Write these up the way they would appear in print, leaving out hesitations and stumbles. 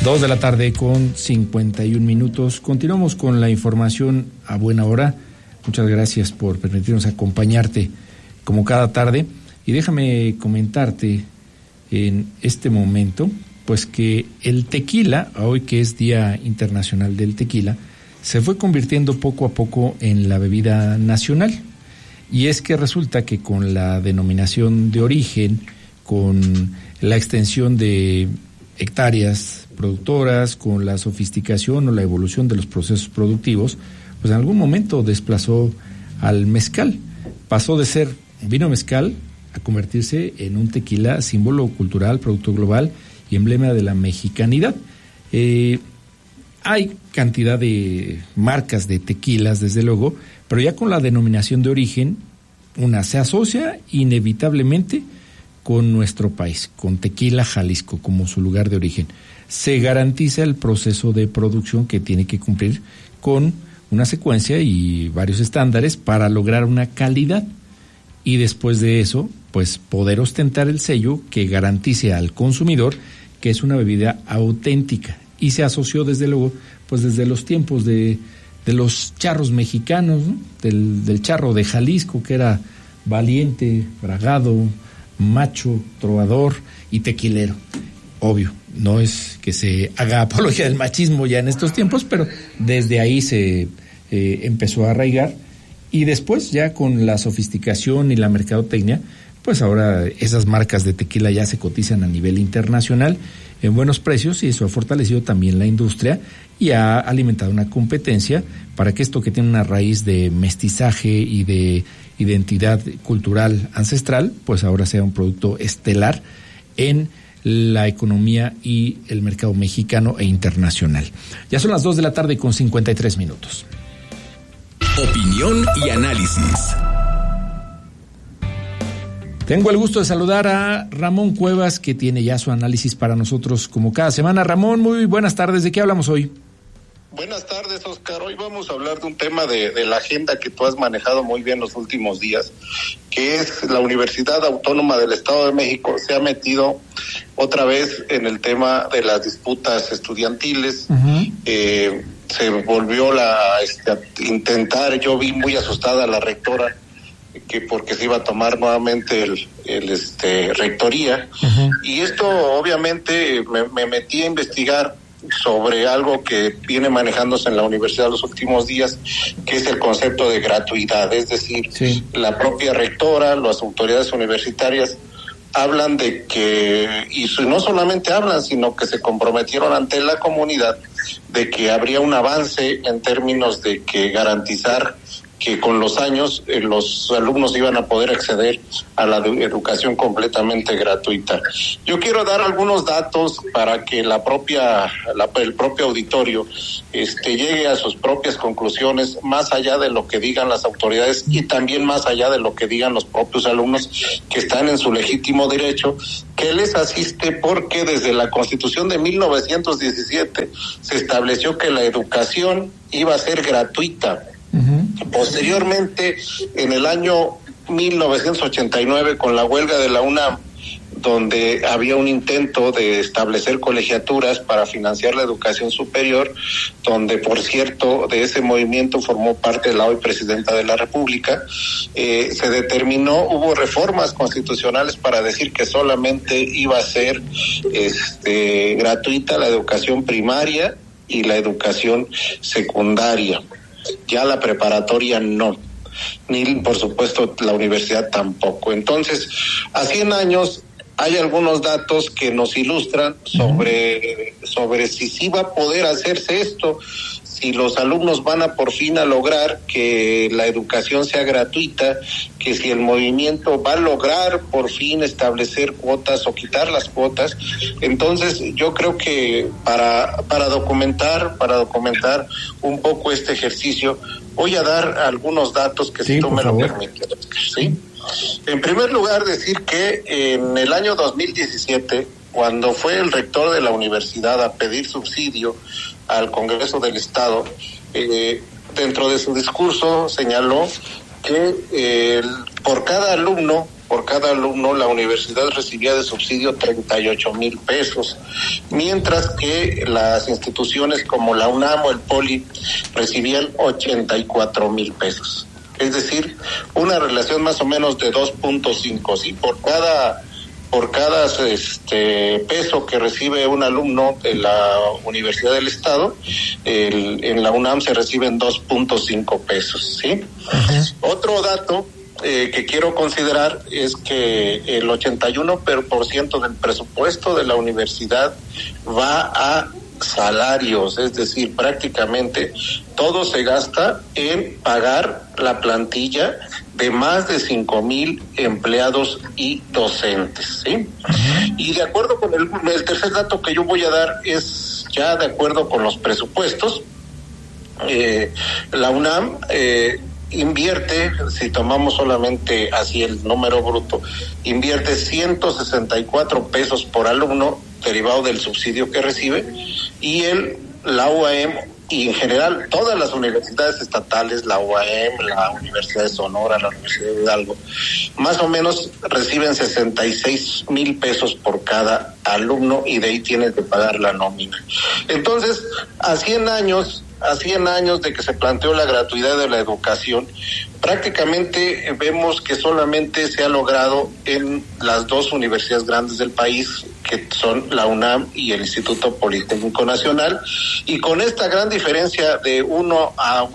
2:51 p.m. Continuamos con la información a buena hora. Muchas gracias por permitirnos acompañarte como cada tarde. Y déjame comentarte en este momento, pues que el tequila, hoy que es Día Internacional del Tequila, se fue convirtiendo poco a poco en la bebida nacional. Y es que resulta que con la denominación de origen, con la extensión de hectáreas productoras, con la sofisticación o la evolución de los procesos productivos, pues en algún momento desplazó al mezcal. Pasó de ser vino mezcal a convertirse en un tequila, símbolo cultural, producto global y emblema de la mexicanidad. Hay cantidad de marcas de tequilas, desde luego, pero ya con la denominación de origen, una se asocia inevitablemente con nuestro país, con Tequila Jalisco como su lugar de origen. Se garantiza el proceso de producción que tiene que cumplir con una secuencia y varios estándares para lograr una calidad. Y después de eso, pues poder ostentar el sello que garantice al consumidor que es una bebida auténtica. Y se asoció desde luego, pues desde los tiempos de los charros mexicanos, ¿no? Del charro de Jalisco, que era valiente, bragado, macho, trovador y tequilero. Obvio, no es que se haga apología del machismo ya en estos tiempos, pero desde ahí se empezó a arraigar. Y después, ya con la sofisticación y la mercadotecnia, pues ahora esas marcas de tequila ya se cotizan a nivel internacional en buenos precios, y eso ha fortalecido también la industria y ha alimentado una competencia para que esto, que tiene una raíz de mestizaje y de identidad cultural ancestral, pues ahora sea un producto estelar en la economía y el mercado mexicano e internacional. Ya son las 2:53 p.m. Opinión y análisis. Tengo el gusto de saludar a Ramón Cuevas, que tiene ya su análisis para nosotros como cada semana. Ramón, muy buenas tardes. ¿De qué hablamos hoy? Buenas tardes, Oscar. Hoy vamos a hablar de un tema de la agenda que tú has manejado muy bien los últimos días, que es la Universidad Autónoma del Estado de México. Se ha metido otra vez en el tema de las disputas estudiantiles. Se volvió a intentar. Yo vi muy asustada a la rectora, que porque se iba a tomar nuevamente rectoría. Y esto obviamente me metí a investigar sobre algo que viene manejándose en la universidad los últimos días, que es el concepto de gratuidad. Es decir, sí, la propia rectora, las autoridades universitarias hablan de que, y no solamente hablan, sino que se comprometieron ante la comunidad de que habría un avance en términos de que garantizar que con los años los alumnos iban a poder acceder a la educación completamente gratuita. Yo quiero dar algunos datos para que el propio auditorio llegue a sus propias conclusiones, más allá de lo que digan las autoridades y también más allá de lo que digan los propios alumnos, que están en su legítimo derecho, que les asiste, porque desde la Constitución de 1917 se estableció que la educación iba a ser gratuita. Posteriormente, en el año 1989, con la huelga de la UNAM, donde había un intento de establecer colegiaturas para financiar la educación superior, donde, por cierto, de ese movimiento formó parte la hoy presidenta de la República, se determinó, hubo reformas constitucionales para decir que solamente iba a ser gratuita la educación primaria y la educación secundaria. Ya la preparatoria no, ni por supuesto la universidad tampoco. Entonces, a 100 años hay algunos datos que nos ilustran sobre si sí va a poder hacerse esto, si los alumnos van a por fin a lograr que la educación sea gratuita, que si el movimiento va a lograr por fin establecer cuotas o quitar las cuotas. Entonces, yo creo que para documentar un poco este ejercicio, voy a dar algunos datos que, si tú me lo permites, ¿sí? En primer lugar, decir que en el año 2017, cuando fue el rector de la universidad a pedir subsidio al Congreso del Estado, dentro de su discurso señaló que por cada alumno por cada alumno, la universidad recibía de subsidio 38,000 pesos, mientras que las instituciones como la UNAM o el POLI recibían 84,000 pesos. Es decir, una relación más o menos de 2.5, ¿sí? Por cada peso que recibe un alumno de la Universidad del Estado, en la UNAM se reciben 2.5 pesos, ¿sí? Uh-huh. Otro dato que quiero considerar es que el 81% del presupuesto de la universidad va a salarios, es decir, prácticamente todo se gasta en pagar la plantilla de más de 5,000 empleados y docentes, ¿sí? Uh-huh. Y de acuerdo con el tercer dato que yo voy a dar es ya de acuerdo con los presupuestos, la UNAM invierte, si tomamos solamente así el número bruto, invierte 164 pesos por alumno derivado del subsidio que recibe, y la UAM y en general todas las universidades estatales, la UAM, la Universidad de Sonora, la Universidad de Hidalgo, más o menos reciben 66,000 pesos por cada alumno, y de ahí tienen que pagar la nómina. Entonces, a 100 años de que se planteó la gratuidad de la educación, prácticamente vemos que solamente se ha logrado en las dos universidades grandes del país, que son la UNAM y el Instituto Politécnico Nacional, y con esta gran diferencia de 1 a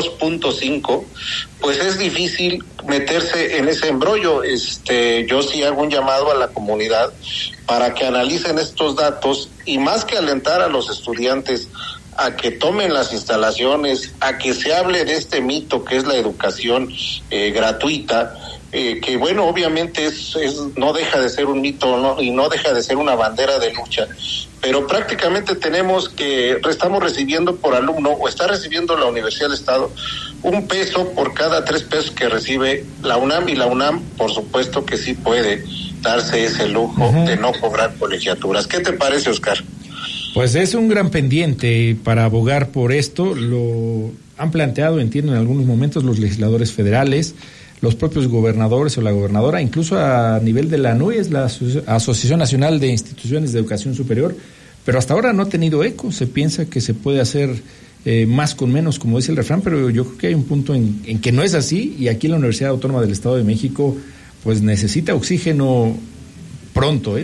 2.5, pues es difícil meterse en ese embrollo. Yo sí hago un llamado a la comunidad para que analicen estos datos, y más que alentar a los estudiantes a que tomen las instalaciones, a que se hable de este mito que es la educación gratuita, que bueno, obviamente no deja de ser un mito, ¿no? Y no deja de ser una bandera de lucha, pero prácticamente estamos recibiendo por alumno, o está recibiendo la Universidad del Estado, 1 peso por cada 3 pesos que recibe la UNAM, y la UNAM, por supuesto que sí puede darse ese lujo uh-huh. de no cobrar colegiaturas. ¿Qué te parece, Oscar? Pues es un gran pendiente para abogar por esto. Lo han planteado, entiendo, en algunos momentos los legisladores federales, los propios gobernadores o la gobernadora, incluso a nivel de la ANUES, la Asociación Nacional de Instituciones de Educación Superior, pero hasta ahora no ha tenido eco. Se piensa que se puede hacer más con menos, como dice el refrán, pero yo creo que hay un punto en que no es así, y aquí la Universidad Autónoma del Estado de México pues necesita oxígeno pronto,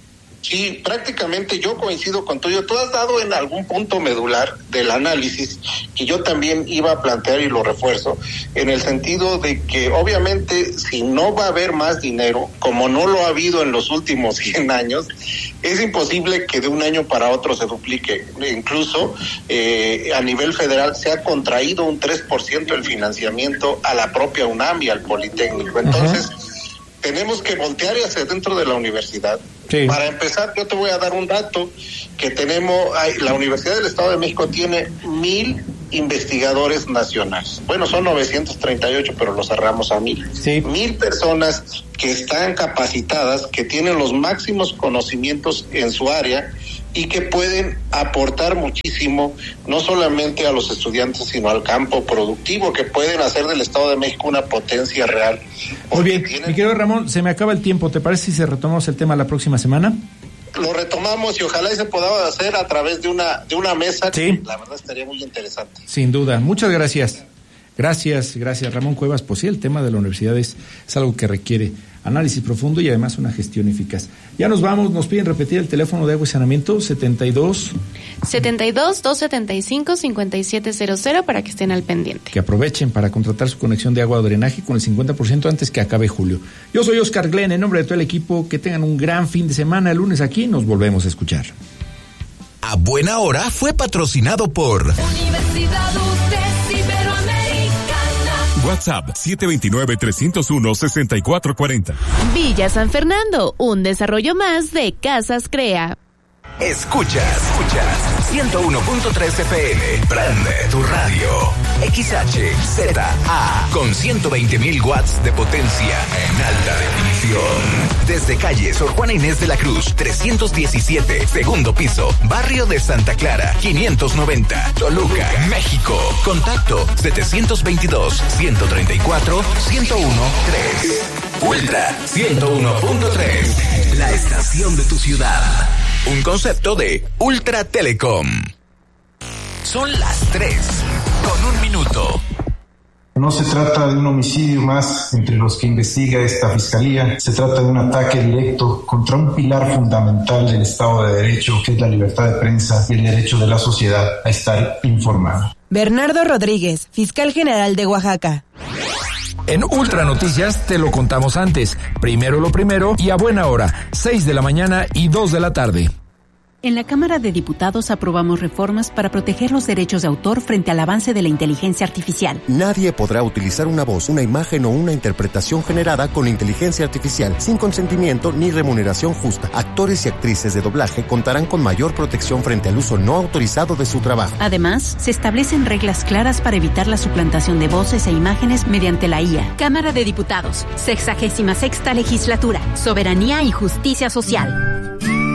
Sí, prácticamente yo coincido con tuyo. Tú has dado en algún punto medular del análisis que yo también iba a plantear, y lo refuerzo, en el sentido de que obviamente si no va a haber más dinero, como no lo ha habido en los últimos 100 años, es imposible que de un año para otro se duplique. Incluso a nivel federal se ha contraído un 3% el financiamiento a la propia UNAM y al Politécnico. Entonces, tenemos que voltear hacia dentro de la universidad. Sí. Para empezar, yo te voy a dar un dato que la Universidad del Estado de México tiene 1,000 investigadores nacionales. Bueno, son 938, pero los cerramos a 1,000. Sí. 1,000 personas que están capacitadas, que tienen los máximos conocimientos en su área, y que pueden aportar muchísimo, no solamente a los estudiantes, sino al campo productivo, que pueden hacer del Estado de México una potencia real. Muy bien, mi querido Ramón, se me acaba el tiempo. ¿Te parece si retomamos el tema la próxima semana? Lo retomamos, y ojalá se pueda hacer a través de una mesa, sí, que la verdad estaría muy interesante. Sin duda. Muchas gracias. Gracias, Ramón Cuevas. Pues sí, el tema de la universidad es algo que requiere análisis profundo y además una gestión eficaz. Ya nos vamos, nos piden repetir el teléfono de Agua y Saneamiento, 72-275-5700, para que estén al pendiente. Que aprovechen para contratar su conexión de agua o drenaje con el 50% antes que acabe julio. Yo soy Oscar Glenn, en nombre de todo el equipo, que tengan un gran fin de semana. El lunes aquí nos volvemos a escuchar. A Buena Hora fue patrocinado por Universidad UTES Iberoamericana. WhatsApp 729-301-6440. Villa San Fernando, un desarrollo más de Casas Crea. Escuchas 101.3 FM. Prende tu radio. XHZA con 120,000 watts de potencia en alta definición. Desde calle Sor Juana Inés de la Cruz, 317, segundo piso, barrio de Santa Clara, 590, Toluca, México. Contacto 722-134-1013. Ultra 101.3, la estación de tu ciudad. Un concepto de Ultra Telecom. Son las 3:01 minuto. No se trata de un homicidio más entre los que investiga esta fiscalía, se trata de un ataque directo contra un pilar fundamental del Estado de Derecho, que es la libertad de prensa y el derecho de la sociedad a estar informada. Bernardo Rodríguez, fiscal general de Oaxaca. En Ultra Noticias te lo contamos antes, primero lo primero y a buena hora, 6 de la mañana y 2 de la tarde. En la Cámara de Diputados aprobamos reformas para proteger los derechos de autor frente al avance de la inteligencia artificial. Nadie podrá utilizar una voz, una imagen o una interpretación generada con inteligencia artificial sin consentimiento ni remuneración justa. Actores y actrices de doblaje contarán con mayor protección frente al uso no autorizado de su trabajo. Además, se establecen reglas claras para evitar la suplantación de voces e imágenes mediante la IA. Cámara de Diputados, 66ª Legislatura, Soberanía y Justicia Social.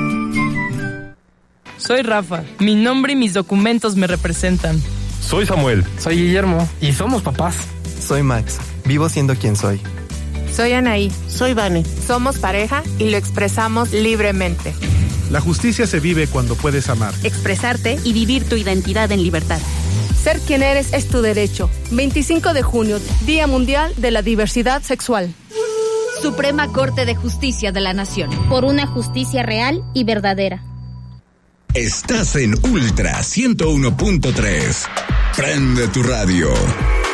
Soy Rafa. Mi nombre y mis documentos me representan. Soy Samuel. Soy Guillermo. Y somos papás. Soy Max. Vivo siendo quien soy. Soy Anaí. Soy Vane. Somos pareja y lo expresamos libremente. La justicia se vive cuando puedes amar, expresarte y vivir tu identidad en libertad. Ser quien eres es tu derecho. 25 de junio, Día Mundial de la Diversidad Sexual. Suprema Corte de Justicia de la Nación. Por una justicia real y verdadera. Estás en Ultra 101.3. Prende tu radio.